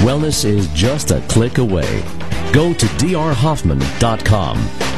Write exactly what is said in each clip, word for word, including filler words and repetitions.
Wellness is just a click away. Go to d r hoffman dot com.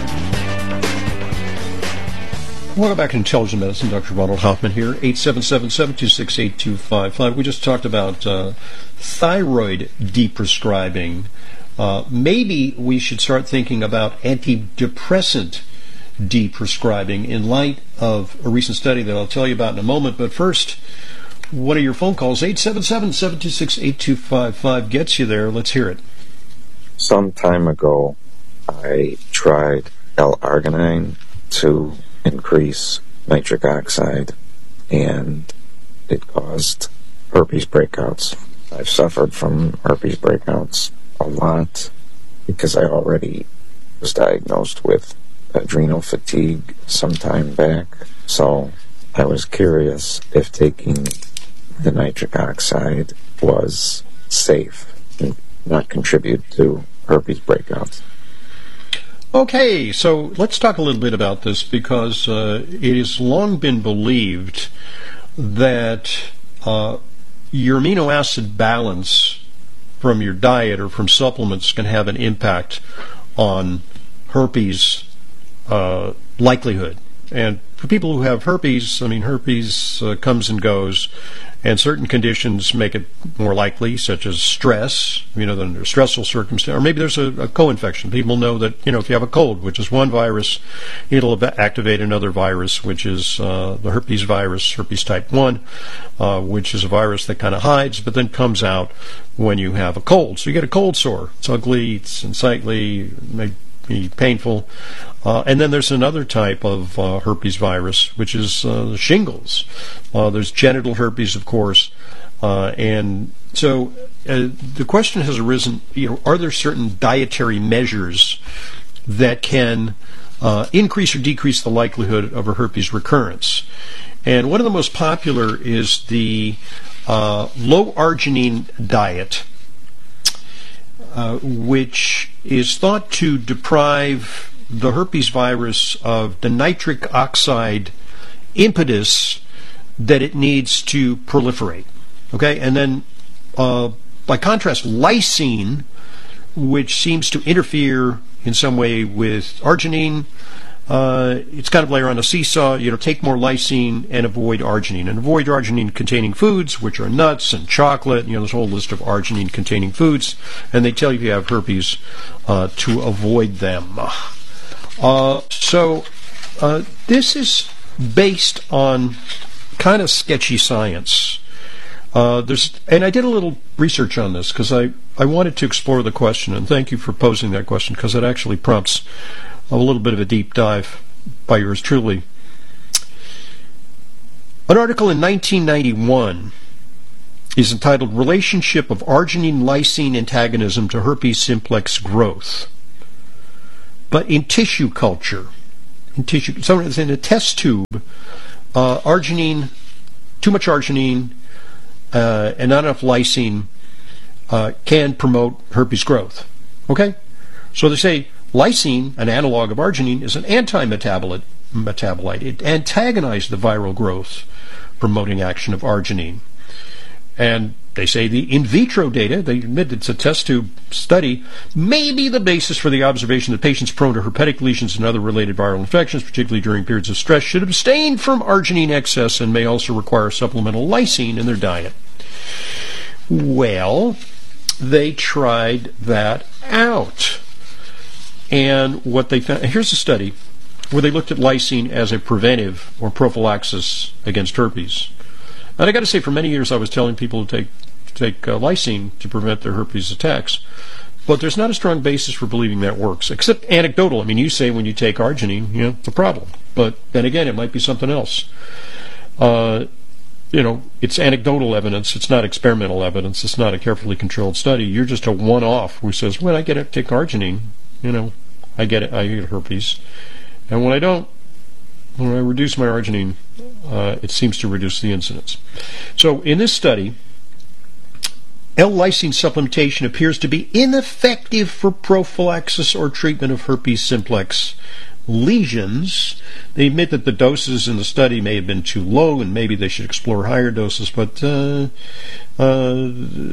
Welcome back to Intelligent Medicine. Doctor Ronald Hoffman here, eight seven seven, seven two six, eight two five five. We just talked about uh, thyroid deprescribing. Uh, maybe we should start thinking about antidepressant deprescribing in light of a recent study that I'll tell you about in a moment. But first, one of your phone calls, eight seven seven, seven two six, eight two five five, gets you there. Let's hear it. Some time ago, I tried L-arginine to increase nitric oxide, and it caused herpes breakouts. I've suffered from herpes breakouts a lot because I already was diagnosed with adrenal fatigue some time back. So I was curious if taking the nitric oxide was safe and not contribute to herpes breakouts. Okay, so let's talk a little bit about this, because uh, it has long been believed that uh, your amino acid balance from your diet or from supplements can have an impact on herpes uh, likelihood. And for people who have herpes, I mean, herpes uh, comes and goes, and certain conditions make it more likely, such as stress, you know, under stressful circumstances, or maybe there's a, a co-infection. People know that, you know, if you have a cold, which is one virus, it'll activate another virus, which is uh, the herpes virus, herpes type one, uh, which is a virus that kind of hides, but then comes out when you have a cold. So you get a cold sore. It's ugly, it's unsightly, it may be painful. Uh, and then there's another type of uh, herpes virus, which is uh, shingles. Uh, there's genital herpes, of course. Uh, and so uh, the question has arisen, you know, are there certain dietary measures that can uh, increase or decrease the likelihood of a herpes recurrence? And one of the most popular is the uh, low arginine diet, uh, which is thought to deprive the herpes virus of the nitric oxide impetus that it needs to proliferate. Okay, and then uh, by contrast, lysine, which seems to interfere in some way with arginine, uh, it's kind of layer on a seesaw. You know, take more lysine and avoid arginine, and avoid arginine-containing foods, which are nuts and chocolate. You know, there's a whole list of arginine-containing foods, and they tell you if you have herpes uh, to avoid them. Uh, so uh, this is based on kind of sketchy science. Uh, there's, and I did a little research on this because I, I wanted to explore the question, and thank you for posing that question, because it actually prompts a little bit of a deep dive by yours truly. An article in nineteen ninety-one is entitled Relationship of Arginine-Lysine Antagonism to Herpes Simplex Growth. But in tissue culture, in tissue, so in a test tube, uh, arginine, too much arginine, uh, and not enough lysine uh, can promote herpes growth. Okay, so they say lysine, an analog of arginine, is an anti-metabolite. Metabolite. It antagonized the viral growth promoting action of arginine. And they say the in vitro data, they admit it's a test tube study, may be the basis for the observation that patients prone to herpetic lesions and other related viral infections, particularly during periods of stress, should abstain from arginine excess and may also require supplemental lysine in their diet. Well, they tried that out. And what they found, here's a study where they looked at lysine as a preventive or prophylaxis against herpes. And I got to say, for many years I was telling people to take to take uh, lysine to prevent their herpes attacks, but there's not a strong basis for believing that works, except anecdotal. I mean, you say when you take arginine, you know, it's a problem, but then again, it might be something else. Uh, you know, it's anecdotal evidence. It's not experimental evidence. It's not a carefully controlled study. You're just a one-off who says, when I get it, take arginine, you know, I get it, I get herpes, and when I don't, when I reduce my arginine, uh, it seems to reduce the incidence. So in this study, L-lysine supplementation appears to be ineffective for prophylaxis or treatment of herpes simplex lesions. They admit that the doses in the study may have been too low and maybe they should explore higher doses, but uh, uh,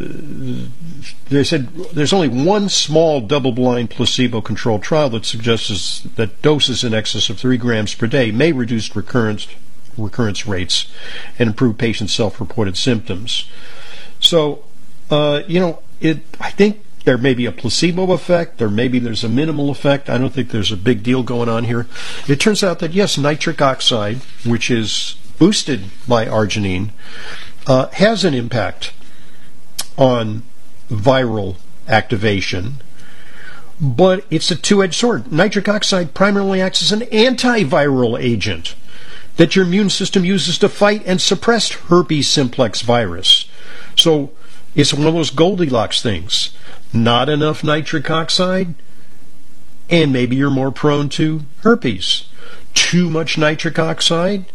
they said there's only one small double-blind placebo-controlled trial that suggests that doses in excess of three grams per day may reduce recurrence, recurrence rates and improve patients' self-reported symptoms. So, uh, you know, it. I think there may be a placebo effect, or maybe there's a minimal effect. I don't think there's a big deal going on here. It turns out that, yes, nitric oxide, which is boosted by arginine, uh, has an impact on viral activation, but it's a two-edged sword. Nitric oxide primarily acts as an antiviral agent that your immune system uses to fight and suppress herpes simplex virus. So it's one of those Goldilocks things. Not enough nitric oxide, and maybe you're more prone to herpes. Too much nitric oxide,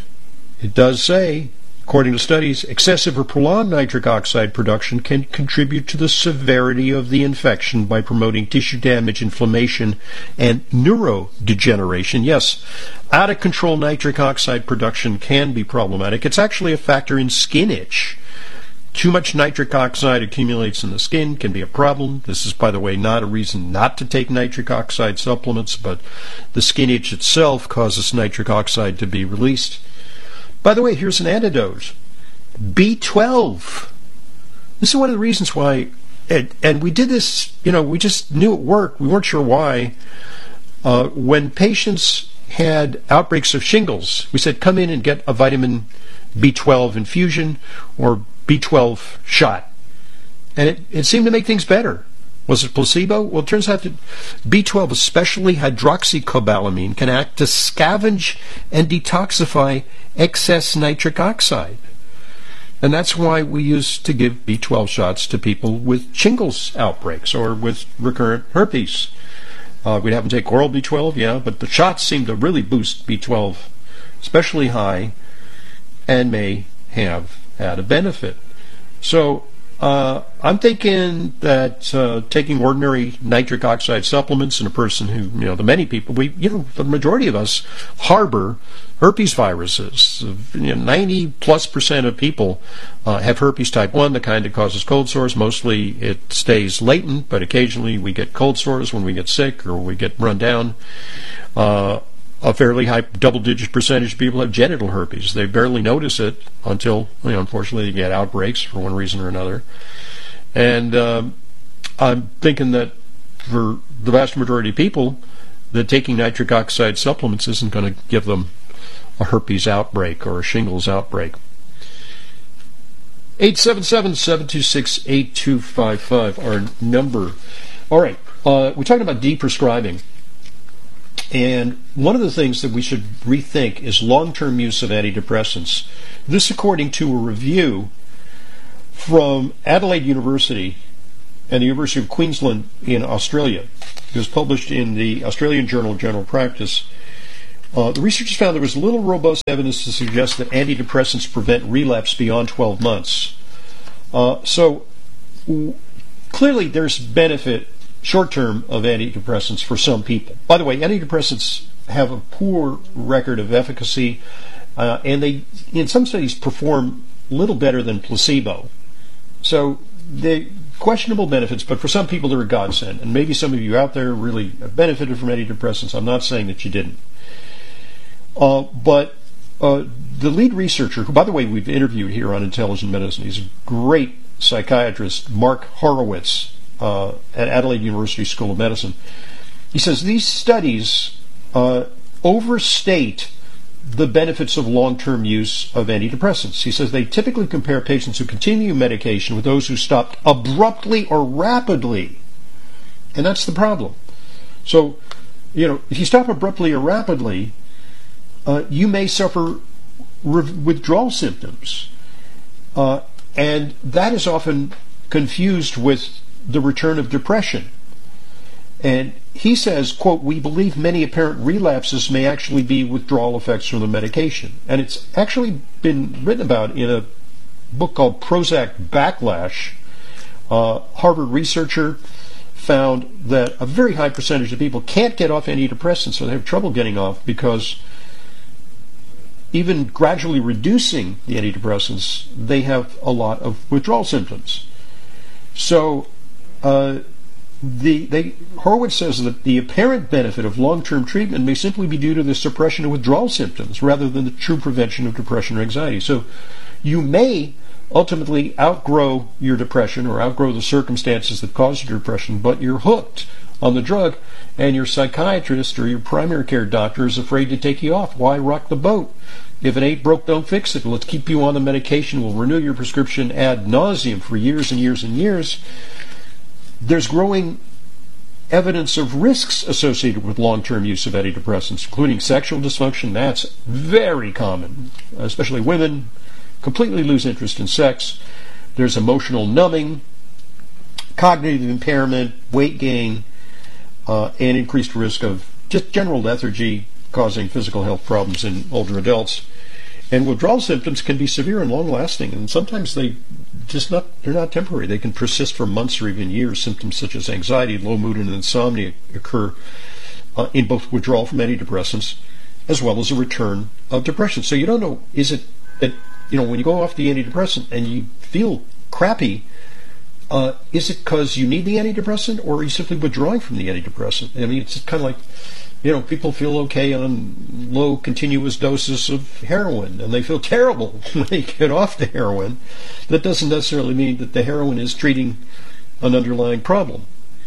it does say, according to studies, excessive or prolonged nitric oxide production can contribute to the severity of the infection by promoting tissue damage, inflammation, and neurodegeneration. Yes, out-of-control nitric oxide production can be problematic. It's actually a factor in skin itch. Too much nitric oxide accumulates in the skin, can be a problem. This is, by the way, not a reason not to take nitric oxide supplements, but the skin itch itself causes nitric oxide to be released. By the way, here's an antidote. B twelve. This is one of the reasons why, and, and we did this, you know, we just knew it worked. We weren't sure why. Uh, when patients had outbreaks of shingles, we said, come in and get a vitamin B twelve infusion or B twelve shot. And it, it seemed to make things better. Was it placebo? Well, it turns out that B twelve, especially hydroxycobalamin, can act to scavenge and detoxify excess nitric oxide. And that's why we used to give B twelve shots to people with shingles outbreaks or with recurrent herpes. Uh, we'd have them take oral B twelve, yeah, but the shots seem to really boost B twelve, especially high, and may have had a benefit. So uh, I'm thinking that uh, taking ordinary nitric oxide supplements in a person who, you know, the many people, we, you know, the majority of us harbor herpes viruses. You know, ninety plus percent of people uh, have herpes type one, the kind that causes cold sores. Mostly it stays latent, but occasionally we get cold sores when we get sick or we get run down. Uh, A fairly high double-digit percentage of people have genital herpes. They barely notice it until, you know, unfortunately, they get outbreaks for one reason or another. And um, I'm thinking that for the vast majority of people, that taking nitric oxide supplements isn't going to give them a herpes outbreak or a shingles outbreak. eight seven seven, seven two six, eight two five five, our number. All right, uh, we're talking about deprescribing. And one of the things that we should rethink is long-term use of antidepressants. This, according to a review from Adelaide University and the University of Queensland in Australia. It was published in the Australian Journal of General Practice. Uh, the researchers found there was little robust evidence to suggest that antidepressants prevent relapse beyond twelve months. Uh, so, w- clearly there's benefit short-term of antidepressants for some people. By the way, antidepressants have a poor record of efficacy, uh, and they, in some studies, perform little better than placebo. So, they questionable benefits, but for some people they're a godsend. And maybe some of you out there really have benefited from antidepressants. I'm not saying that you didn't. Uh, but uh, the lead researcher, who, by the way, we've interviewed here on Intelligent Medicine, he's a great psychiatrist, Mark Horowitz, Uh, at Adelaide University School of Medicine. He says these studies uh, overstate the benefits of long-term use of antidepressants. He says they typically compare patients who continue medication with those who stopped abruptly or rapidly. And that's the problem. So, you know, if you stop abruptly or rapidly, uh, you may suffer re- withdrawal symptoms. Uh, and that is often confused with the return of depression. And he says, quote, we believe many apparent relapses may actually be withdrawal effects from the medication. And it's actually been written about in a book called Prozac Backlash. Uh, Harvard researcher found that a very high percentage of people can't get off antidepressants, or they have trouble getting off because even gradually reducing the antidepressants, they have a lot of withdrawal symptoms. So uh, the they, Horowitz says that the apparent benefit of long-term treatment may simply be due to the suppression of withdrawal symptoms rather than the true prevention of depression or anxiety. So you may ultimately outgrow your depression or outgrow the circumstances that caused your depression, but you're hooked on the drug, and your psychiatrist or your primary care doctor is afraid to take you off. Why rock the boat? If it ain't broke, don't fix it. Let's keep you on the medication. We'll renew your prescription ad nauseum for years and years and years. There's growing evidence of risks associated with long-term use of antidepressants, including sexual dysfunction. That's very common, especially women completely lose interest in sex. There's emotional numbing, cognitive impairment, weight gain, uh, and increased risk of just general lethargy, causing physical health problems in older adults. And withdrawal symptoms can be severe and long-lasting, and sometimes they just not they're not temporary. They can persist for months or even years. Symptoms such as anxiety, low mood, and insomnia occur uh, in both withdrawal from antidepressants as well as a return of depression. So you don't know, is it that, you know, when you go off the antidepressant and you feel crappy, uh, is it because you need the antidepressant, or are you simply withdrawing from the antidepressant? I mean, it's kind of like, you know, people feel okay on low continuous doses of heroin, and they feel terrible when they get off the heroin. That doesn't necessarily mean that the heroin is treating an underlying problem.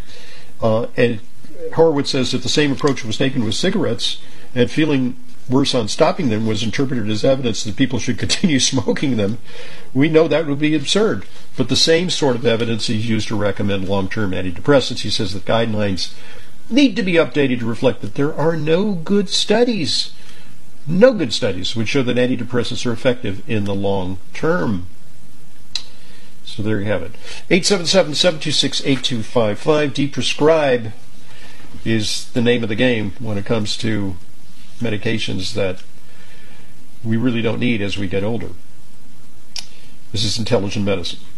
Uh, and Horowitz says if the same approach was taken with cigarettes, and feeling worse on stopping them was interpreted as evidence that people should continue smoking them, we know that would be absurd. But the same sort of evidence is used to recommend long-term antidepressants. He says that guidelines need to be updated to reflect that there are no good studies, no good studies which show that antidepressants are effective in the long term. So there you have it. eight seven seven, seven two six, eight two five five. Deprescribe is the name of the game when it comes to medications that we really don't need as we get older. This is Intelligent Medicine.